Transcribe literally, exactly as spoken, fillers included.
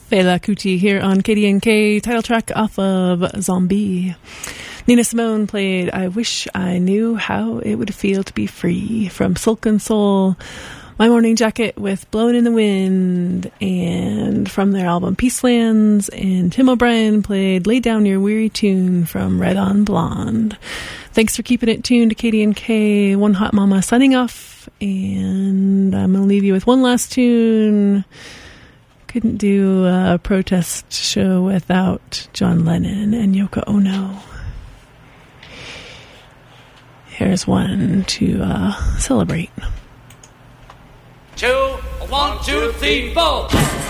Fela Kuti here on K D N K, title track off of Zombie. Nina Simone played I Wish I Knew How It Would Feel to Be Free from Silken Soul. My Morning Jacket with Blowin' in the Wind, and from their album Peacelands. And Tim O'Brien played Lay Down Your Weary Tune from Red on Blonde. Thanks for keeping it tuned to K D N K. One Hot Mama signing off, and I'm going to leave you with one last tune. Couldn't do a protest show without John Lennon and Yoko Ono. Here's one to uh, celebrate. Two, one, two, three, four.